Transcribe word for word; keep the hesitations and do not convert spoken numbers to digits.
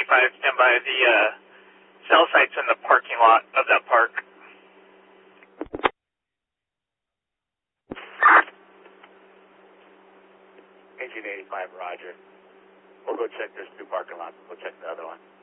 eighty-five, stand by. The uh, cell site's in the parking lot of that park. Engine eighty-five, roger. We'll go check. There's two parking lots. We'll check the other one.